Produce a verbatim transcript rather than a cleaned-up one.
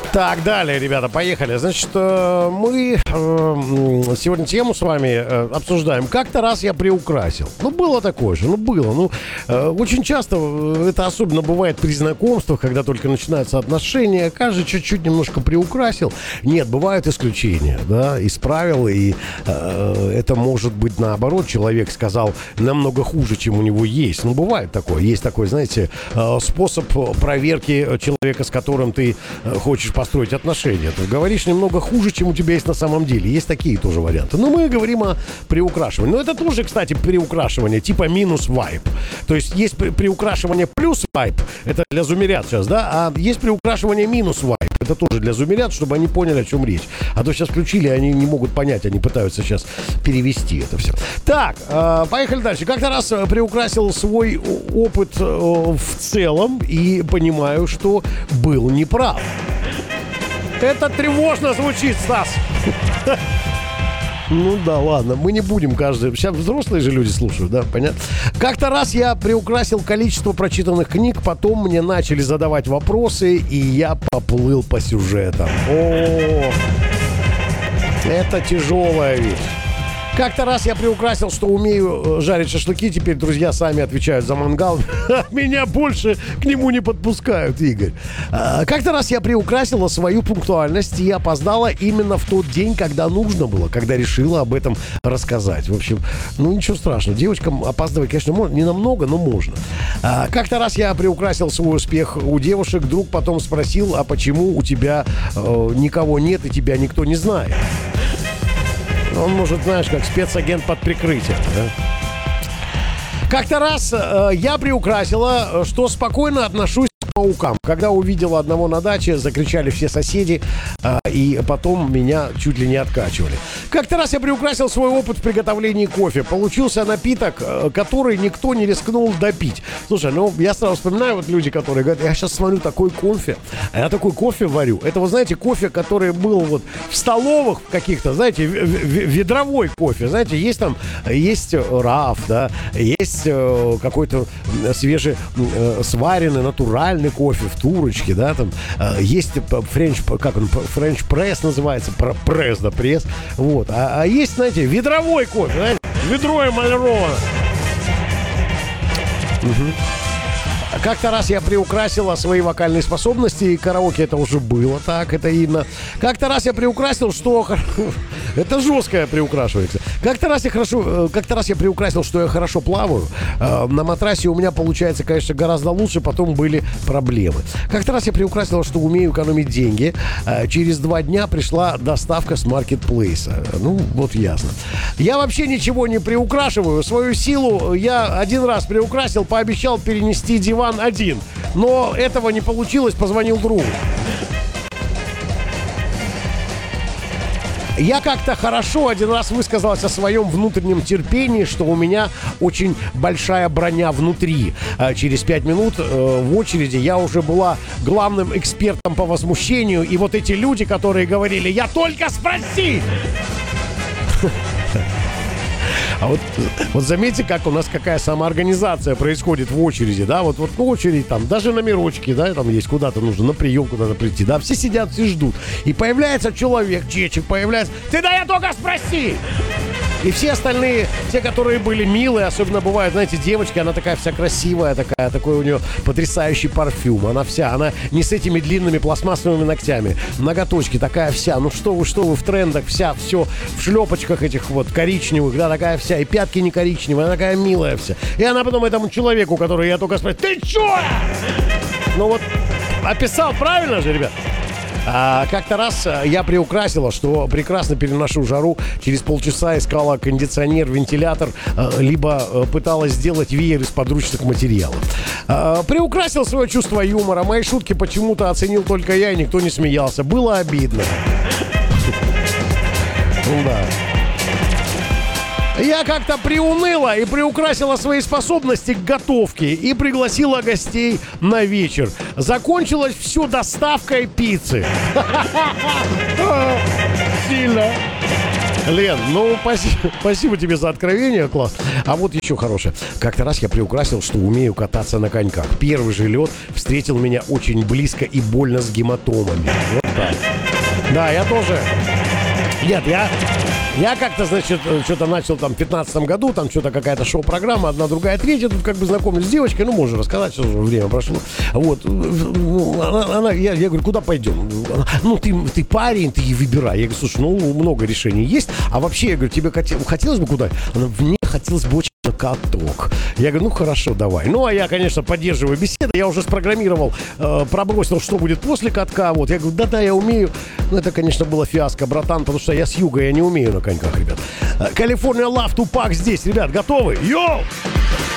Так, далее, ребята, поехали. Значит, мы сегодня тему с вами обсуждаем. Как-то раз я приукрасил. Ну, было такое же, ну, было. Ну, очень часто это особенно бывает при знакомствах, когда только начинаются отношения. Каждый чуть-чуть немножко приукрасил. Нет, бывают исключения, да, из правил. И э, это может быть наоборот. Человек сказал намного хуже, чем у него есть. Ну, бывает такое. Есть такой, знаете, способ проверки человека, с которым ты хочешь построить отношения. Ты говоришь немного хуже, чем у тебя есть на самом деле. Есть такие тоже варианты. Но мы говорим о приукрашивании. Но это тоже, кстати, приукрашивание, типа минус вайп. То есть есть при- приукрашивание плюс вайп. Это для зумерят сейчас, да? А есть приукрашивание минус вайп. Это тоже для зумерят, чтобы они поняли, о чем речь. А то сейчас включили, они не могут понять. Они пытаются сейчас перевести это все. Так, э, поехали дальше. Как-то раз приукрасил свой опыт э, в целом и понимаю, что был неправ. Это тревожно звучит, Стас. Ну да, ладно, мы не будем каждый... Сейчас взрослые же люди слушают, да, понятно? Как-то раз я приукрасил количество прочитанных книг, потом мне начали задавать вопросы, и я поплыл по сюжетам. О, это тяжелая вещь. Как-то раз я приукрасил, что умею жарить шашлыки. Теперь друзья сами отвечают за мангал. Меня больше к нему не подпускают, Игорь. Как-то раз я приукрасила свою пунктуальность и опоздала именно в тот день, когда нужно было, когда решила об этом рассказать. В общем, ну ничего страшного. Девочкам опаздывать, конечно, можно, не намного, но можно. Как-то раз я приукрасил свой успех у девушек. Друг потом спросил, а почему у тебя э, никого нет и тебя никто не знает? Он, может, знаешь, как спецагент под прикрытием, да? Как-то раз э, я приукрасила, что спокойно отношусь к паукам. Когда увидела одного на даче, закричали все соседи, э, и потом меня чуть ли не откачивали. Как-то раз я приукрасил свой опыт в приготовлении кофе. Получился напиток, э, который никто не рискнул допить. Слушай, ну, я сразу вспоминаю вот люди, которые говорят, я сейчас смотрю такой кофе, а я такой кофе варю. Это, вы знаете, кофе, который был вот в столовых каких-то, знаете, в- в- ведровой кофе. Знаете, есть там, есть раф, да, есть э, какой-то свеже э, сваренный, натуральный кофе в турочке, да, там э, есть френч, как он, френч пресс называется, пресс, да, пресс, вот. А, а есть, знаете, ведровой кофе, знаете, ведро эмалировано. Угу. Как-то раз я приукрасила свои вокальные способности, и караоке это уже было, так, это именно. Как-то раз я приукрасил, что... Это жесткое приукрашивается. Как-то раз я хорошо... Как-то раз я приукрасил, что я хорошо плаваю. На матрасе у меня получается, конечно, гораздо лучше, потом были проблемы. Как-то раз я приукрасил, что умею экономить деньги. Через два дня пришла доставка с маркетплейса. Ну, вот ясно. Я вообще ничего не приукрашиваю. Свою силу я один раз приукрасил, пообещал перенести диван один. Но этого не получилось, позвонил другу. Я как-то хорошо один раз высказался о своем внутреннем терпении, что у меня очень большая броня внутри. Через пять минут э, в очереди я уже была главным экспертом по возмущению. И вот эти люди, которые говорили, я только спроси! А вот, вот заметьте, как у нас какая самоорганизация происходит в очереди, да, вот, вот ну, очередь там, даже номерочки, да, там есть, куда-то нужно на прием куда-то прийти, да, все сидят, все ждут. И появляется человек, чечек появляется, ты да я только спроси! И все остальные, те, которые были милые, особенно бывают, знаете, девочки, она такая вся красивая, такая, такой у нее потрясающий парфюм. Она вся, она не с этими длинными пластмассовыми ногтями, ноготочки, такая вся, ну что вы, что вы, в трендах вся, все в шлепочках этих вот коричневых, да, такая вся, и пятки не коричневые, она такая милая вся. И она потом этому человеку, который я только спросил, ты чё? Ну вот, описал правильно же, ребят? А, как-то раз я приукрасила, что прекрасно переношу жару. Через полчаса искала кондиционер, вентилятор, либо пыталась сделать веер из подручных материалов. А, приукрасил свое чувство юмора. Мои шутки почему-то оценил только я, и никто не смеялся. Было обидно. Да. Я как-то приуныла и приукрасила свои способности к готовке и пригласила гостей на вечер. Закончилось все доставкой пиццы. Сильно. Лен, ну спасибо, спасибо тебе за откровение, класс. А вот еще хорошее. Как-то раз я приукрасил, что умею кататься на коньках. Первый же лед встретил меня очень близко и больно с гематомами. Вот Да. Да, я тоже. Нет, я, я как-то, значит, что-то начал там в пятнадцатом году, там что-то какая-то шоу-программа, одна, другая, третья, тут как бы знакомлюсь с девочкой, ну, можно рассказать, что уже время прошло. Вот, ну, она, она я, я говорю, куда пойдем? Она, ну, ты, ты парень, ты выбирай. Я говорю, слушай, ну, много решений есть, а вообще, я говорю, тебе хотелось бы куда? Она, мне хотелось бы очень на каток. Я говорю, ну, хорошо, давай. Ну, а я, конечно, поддерживаю беседу, я уже спрограммировал, э, пробросил, что будет после катка, вот. Я говорю, да-да, я умею. Ну, это, конечно, было фиаско, братан, потому что я с юга, я не умею на коньках, ребят. Калифорния Лав, Тупак здесь, ребят, готовы? Йоу!